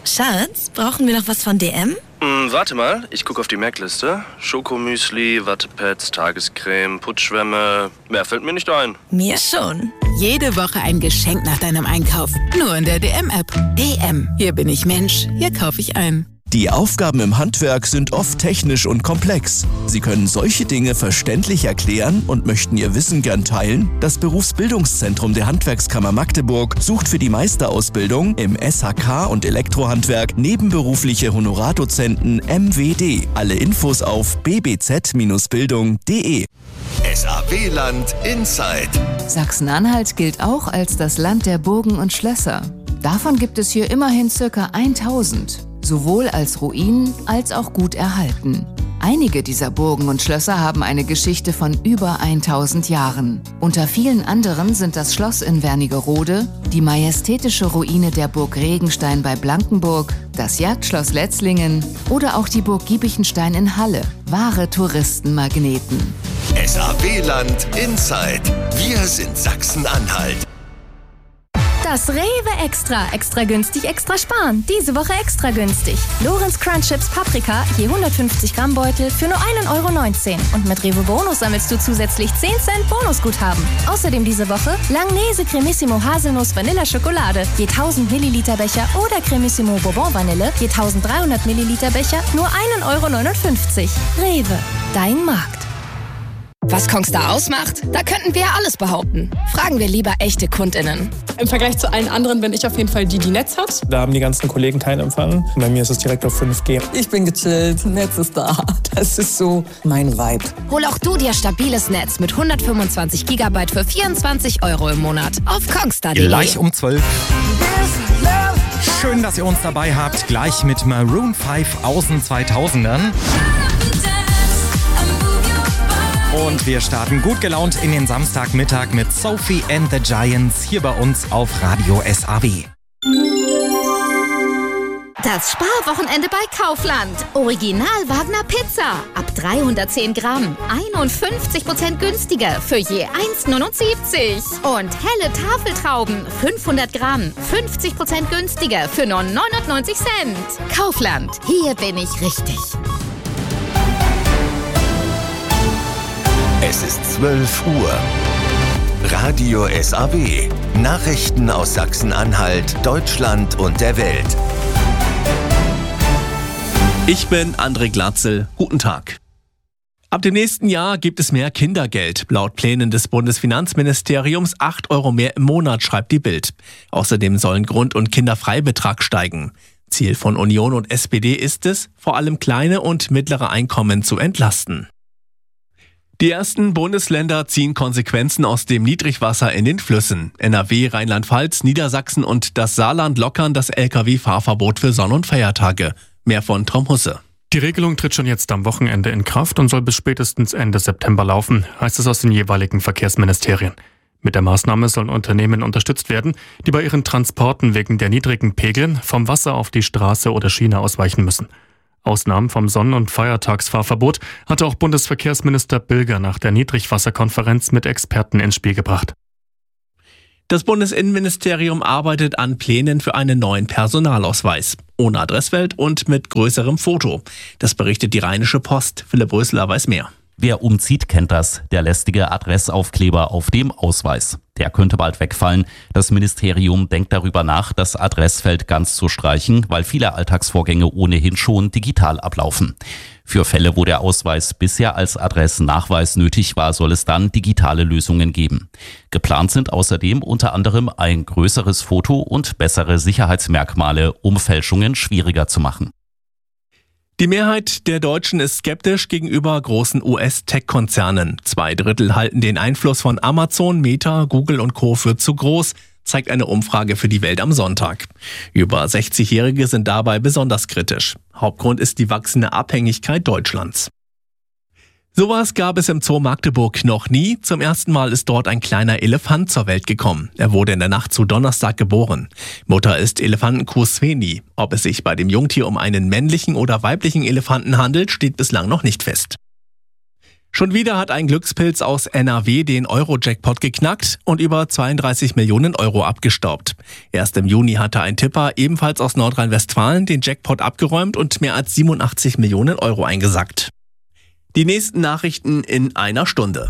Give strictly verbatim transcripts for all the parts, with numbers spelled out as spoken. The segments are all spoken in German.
Schatz, brauchen wir noch was von D M? Hm, warte mal, ich gucke auf die Merkliste. Schokomüsli, Wattepads, Tagescreme, Putzschwämme. Mehr fällt mir nicht ein. Mir schon. Jede Woche ein Geschenk nach deinem Einkauf. Nur in der D M-App. D M. Hier bin ich Mensch. Hier kaufe ich ein. Die Aufgaben im Handwerk sind oft technisch und komplex. Sie können solche Dinge verständlich erklären und möchten Ihr Wissen gern teilen? Das Berufsbildungszentrum der Handwerkskammer Magdeburg sucht für die Meisterausbildung im S H K und Elektrohandwerk nebenberufliche Honorardozenten M W D. Alle Infos auf b b z Bindestrich bildung punkt d e. S A W-Land Inside. Sachsen-Anhalt gilt auch als das Land der Burgen und Schlösser. Davon gibt es hier immerhin ca. tausend. Sowohl als Ruinen als auch gut erhalten. Einige dieser Burgen und Schlösser haben eine Geschichte von über tausend Jahren. Unter vielen anderen sind das Schloss in Wernigerode, die majestätische Ruine der Burg Regenstein bei Blankenburg, das Jagdschloss Letzlingen oder auch die Burg Giebichenstein in Halle. Wahre Touristenmagneten. S A W-Land Inside. Wir sind Sachsen-Anhalt. Das Rewe Extra. Extra günstig, extra sparen. Diese Woche extra günstig. Lorenz Crunch Chips Paprika, je hundertfünfzig Gramm Beutel für nur ein Euro neunzehn. Und mit Rewe Bonus sammelst du zusätzlich zehn Cent Bonusguthaben. Außerdem diese Woche Langnese Cremissimo Haselnuss Vanilla Schokolade, je tausend Milliliter Becher oder Cremissimo Bourbon Vanille, je eintausenddreihundert Milliliter Becher, nur ein Euro neunundfünfzig. Rewe, dein Markt. Was Kongstar ausmacht? Da könnten wir ja alles behaupten. Fragen wir lieber echte KundInnen. Im Vergleich zu allen anderen bin ich auf jeden Fall die, die Netz hat. Da haben die ganzen Kollegen keinen Empfang. Bei mir ist es direkt auf fünf G. Ich bin gechillt, Netz ist da. Das ist so mein Vibe. Hol auch du dir stabiles Netz mit hundertfünfundzwanzig Gigabyte für vierundzwanzig Euro im Monat auf kongstar punkt de. Gleich um zwölf. Schön, dass ihr uns dabei habt. Gleich mit Maroon fünf aus den zweitausendern. Und wir starten gut gelaunt in den Samstagmittag mit Sophie and the Giants hier bei uns auf Radio S A W. Das Sparwochenende bei Kaufland. Original Wagner Pizza. Ab dreihundertzehn Gramm. einundfünfzig Prozent günstiger für je eins neunundsiebzig. Und helle Tafeltrauben. fünfhundert Gramm. fünfzig Prozent günstiger für nur neunundneunzig Cent. Kaufland. Hier bin ich richtig. Es ist zwölf Uhr. Radio S A W. Nachrichten aus Sachsen-Anhalt, Deutschland und der Welt. Ich bin André Glatzel. Guten Tag. Ab dem nächsten Jahr gibt es mehr Kindergeld. Laut Plänen des Bundesfinanzministeriums acht Euro mehr im Monat, schreibt die Bild. Außerdem sollen Grund- und Kinderfreibetrag steigen. Ziel von Union und S P D ist es, vor allem kleine und mittlere Einkommen zu entlasten. Die ersten Bundesländer ziehen Konsequenzen aus dem Niedrigwasser in den Flüssen. N R W, Rheinland-Pfalz, Niedersachsen und das Saarland lockern das L K W-Fahrverbot für Sonn- und Feiertage. Mehr von Tom Husse. Die Regelung tritt schon jetzt am Wochenende in Kraft und soll bis spätestens Ende September laufen, heißt es aus den jeweiligen Verkehrsministerien. Mit der Maßnahme sollen Unternehmen unterstützt werden, die bei ihren Transporten wegen der niedrigen Pegel vom Wasser auf die Straße oder Schiene ausweichen müssen. Ausnahmen vom Sonn- und Feiertagsfahrverbot hatte auch Bundesverkehrsminister Bilger nach der Niedrigwasserkonferenz mit Experten ins Spiel gebracht. Das Bundesinnenministerium arbeitet an Plänen für einen neuen Personalausweis. Ohne Adressfeld und mit größerem Foto. Das berichtet die Rheinische Post. Philipp Rösler weiß mehr. Wer umzieht, kennt das. Der lästige Adressaufkleber auf dem Ausweis. Der könnte bald wegfallen. Das Ministerium denkt darüber nach, das Adressfeld ganz zu streichen, weil viele Alltagsvorgänge ohnehin schon digital ablaufen. Für Fälle, wo der Ausweis bisher als Adressnachweis nötig war, soll es dann digitale Lösungen geben. Geplant sind außerdem unter anderem ein größeres Foto und bessere Sicherheitsmerkmale, um Fälschungen schwieriger zu machen. Die Mehrheit der Deutschen ist skeptisch gegenüber großen U S-Tech-Konzernen. Zwei Drittel halten den Einfluss von Amazon, Meta, Google und Co. für zu groß, zeigt eine Umfrage für die Welt am Sonntag. Über sechzigjährige sind dabei besonders kritisch. Hauptgrund ist die wachsende Abhängigkeit Deutschlands. Sowas gab es im Zoo Magdeburg noch nie. Zum ersten Mal ist dort ein kleiner Elefant zur Welt gekommen. Er wurde in der Nacht zu Donnerstag geboren. Mutter ist Elefantenkuh Sveni. Ob es sich bei dem Jungtier um einen männlichen oder weiblichen Elefanten handelt, steht bislang noch nicht fest. Schon wieder hat ein Glückspilz aus N R W den Euro-Jackpot geknackt und über zweiunddreißig Millionen Euro abgestaubt. Erst im Juni hatte ein Tipper, ebenfalls aus Nordrhein-Westfalen, den Jackpot abgeräumt und mehr als siebenundachtzig Millionen Euro eingesackt. Die nächsten Nachrichten in einer Stunde.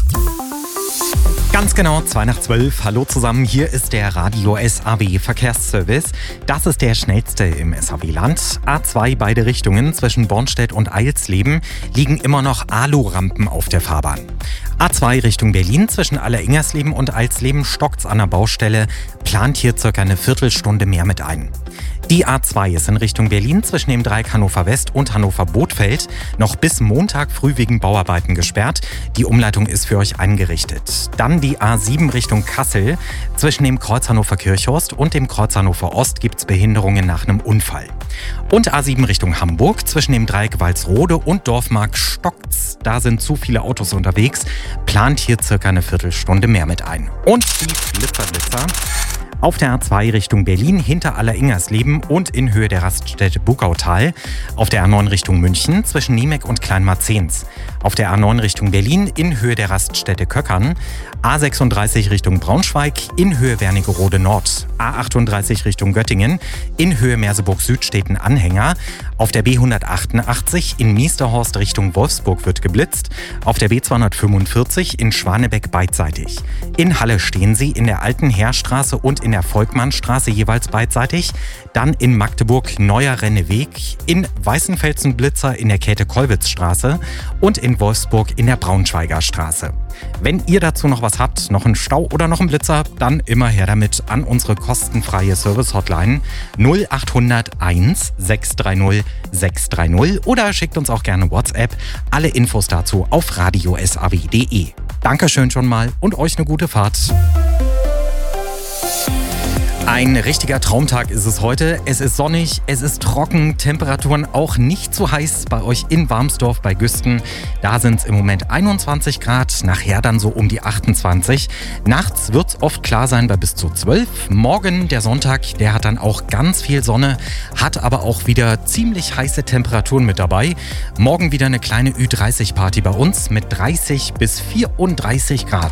Ganz genau, zwei nach zwölf. Hallo zusammen, hier ist der Radio S A W Verkehrsservice. Das ist der schnellste im S A W-Land. A zwei beide Richtungen zwischen Bornstedt und Eilsleben liegen immer noch Alurampen auf der Fahrbahn. A zwei Richtung Berlin zwischen Alleringersleben und Eilsleben stockt's an der Baustelle, plant hier circa eine Viertelstunde mehr mit ein. Die A zwei ist in Richtung Berlin zwischen dem Dreieck Hannover West und Hannover Bothfeld noch bis Montag früh wegen Bauarbeiten gesperrt. Die Umleitung ist für euch eingerichtet. Dann die A sieben Richtung Kassel. Zwischen dem Kreuz Hannover Kirchhorst und dem Kreuz Hannover Ost gibt's Behinderungen nach einem Unfall. Und A sieben Richtung Hamburg. Zwischen dem Dreieck Walsrode und Dorfmark stockt's. Da sind zu viele Autos unterwegs. Plant hier circa eine Viertelstunde mehr mit ein. Und die Blitzerblitzer. Auf der A zwei Richtung Berlin hinter Alleringersleben und in Höhe der Raststätte Bugautal. Auf der A neun Richtung München zwischen Niemek und Kleinmarzens. Auf der A neun Richtung Berlin in Höhe der Raststätte Köckern. A sechsunddreißig Richtung Braunschweig in Höhe Wernigerode Nord. A achtunddreißig Richtung Göttingen in Höhe Merseburg Süd steht ein Anhänger. Auf der B hundertachtundachtzig in Miesterhorst Richtung Wolfsburg wird geblitzt. Auf der B zweihundertfünfundvierzig in Schwanebeck beidseitig. In Halle stehen sie in der Alten Heerstraße und in der Volkmannstraße jeweils beidseitig. Dann in Magdeburg Neuer Renneweg, in Weißenfelsen Blitzer in der Käthe-Kollwitz-Straße und in Wolfsburg in der Braunschweiger Straße. Wenn ihr dazu noch was habt, noch einen Stau oder noch einen Blitzer, dann immer her damit an unsere kostenfreie Service-Hotline null achthundert eins sechs drei null sechs drei null oder schickt uns auch gerne WhatsApp. Alle Infos dazu auf radio s a w punkt d e. Dankeschön schon mal und euch eine gute Fahrt. Ein richtiger Traumtag ist es heute. Es ist sonnig, es ist trocken, Temperaturen auch nicht zu heiß bei euch in Warmsdorf bei Güsten. Da sind es im Moment einundzwanzig Grad, nachher dann so um die achtundzwanzig. Nachts wird es oft klar sein bei bis zu zwölf. Morgen, der Sonntag, der hat dann auch ganz viel Sonne, hat aber auch wieder ziemlich heiße Temperaturen mit dabei. Morgen wieder eine kleine Ü dreißig Party bei uns mit dreißig bis vierunddreißig Grad.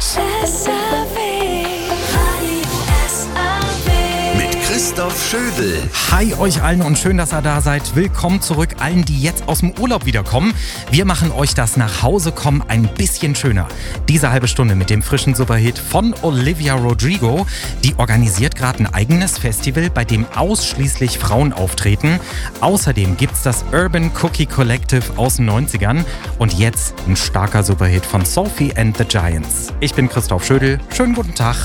Christoph Schödel. Hi euch allen und schön, dass ihr da seid. Willkommen zurück allen, die jetzt aus dem Urlaub wiederkommen. Wir machen euch das nach Hause kommen ein bisschen schöner. Diese halbe Stunde mit dem frischen Superhit von Olivia Rodrigo. Die organisiert gerade ein eigenes Festival, bei dem ausschließlich Frauen auftreten. Außerdem gibt's das Urban Cookie Collective aus den neunzigern. Und jetzt ein starker Superhit von Sophie and the Giants. Ich bin Christoph Schödel. Schönen guten Tag.